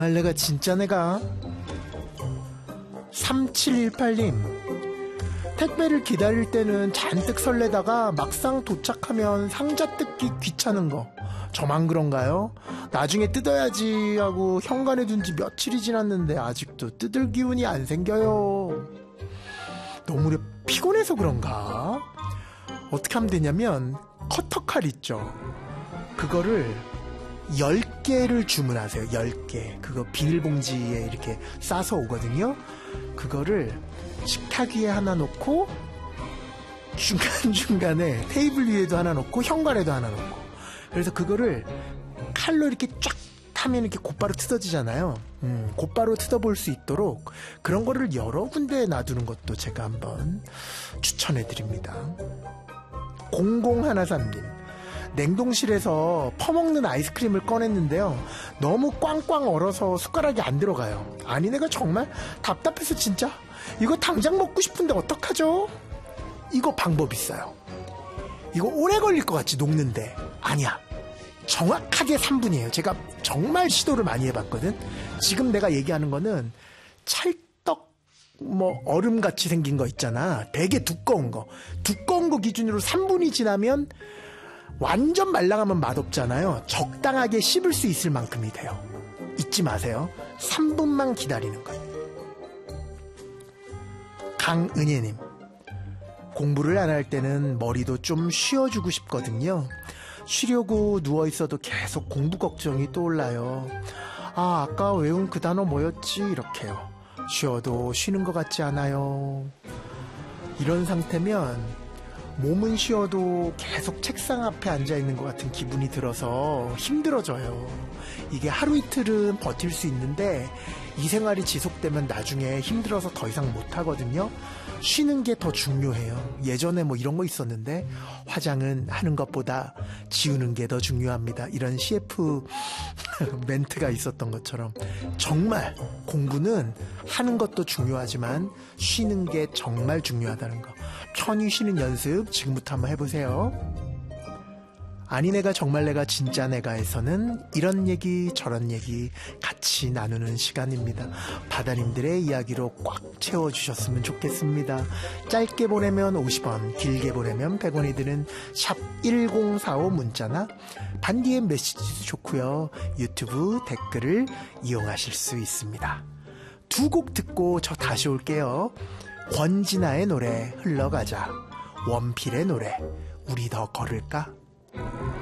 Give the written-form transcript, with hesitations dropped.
내가 진짜 내가 3718님 택배를 기다릴 때는 잔뜩 설레다가 막상 도착하면 상자 뜯기 귀찮은 거 저만 그런가요? 나중에 뜯어야지 하고 현관에 둔 지 며칠이 지났는데 아직도 뜯을 기운이 안 생겨요. 너무 피곤해서 그런가? 어떻게 하면 되냐면 커터칼 있죠? 그거를 10개를 주문하세요. 10개. 그거 비닐봉지에 이렇게 싸서 오거든요. 그거를 식탁 위에 하나 놓고 중간중간에 테이블 위에도 하나 놓고 현관에도 하나 놓고, 그래서 그거를 칼로 이렇게 쫙 하면 이렇게 곧바로 뜯어지잖아요. 곧바로 뜯어볼 수 있도록 그런 거를 여러 군데에 놔두는 것도 제가 한번 추천해드립니다. 0013님 냉동실에서 퍼먹는 아이스크림을 꺼냈는데요. 너무 꽝꽝 얼어서 숟가락이 안 들어가요. 아니 내가 정말 답답해서 진짜 이거 당장 먹고 싶은데 어떡하죠? 이거 방법 있어요. 이거 오래 걸릴 것 같지 녹는데 아니야. 정확하게 3분이에요. 제가 정말 시도를 많이 해봤거든. 지금 내가 얘기하는 거는 찰떡 얼음같이 생긴 거 있잖아. 되게 두꺼운 거 기준으로 3분이 지나면 완전 말랑하면 맛없잖아요. 적당하게 씹을 수 있을 만큼이 돼요. 잊지 마세요. 3분만 기다리는 거예요. 강은혜님 공부를 안 할 때는 머리도 좀 쉬어주고 싶거든요. 쉬려고 누워있어도 계속 공부 걱정이 떠올라요. 아까 외운 그 단어 뭐였지? 이렇게요. 쉬어도 쉬는 것 같지 않아요. 이런 상태면 몸은 쉬어도 계속 책상 앞에 앉아있는 것 같은 기분이 들어서 힘들어져요. 이게 하루 이틀은 버틸 수 있는데 이 생활이 지속되면 나중에 힘들어서 더 이상 못하거든요. 쉬는 게 더 중요해요. 예전에 이런 거 있었는데 화장은 하는 것보다 지우는 게 더 중요합니다. 이런 CF 멘트가 있었던 것처럼 정말 공부는 하는 것도 중요하지만 쉬는 게 정말 중요하다는 거. 편히 쉬는 연습 지금부터 한번 해보세요. 아니 내가 정말 내가 진짜 내가에서는 이런 얘기 저런 얘기 같이 나누는 시간입니다. 바다님들의 이야기로 꽉 채워주셨으면 좋겠습니다. 짧게 보내면 50원, 길게 보내면 100원이 드는 샵 1045 문자나 반디의 메시지도 좋고요. 유튜브 댓글을 이용하실 수 있습니다. 두 곡 듣고 저 다시 올게요. 권진아의 노래 흘러가자, 원필의 노래 우리 더 걸을까?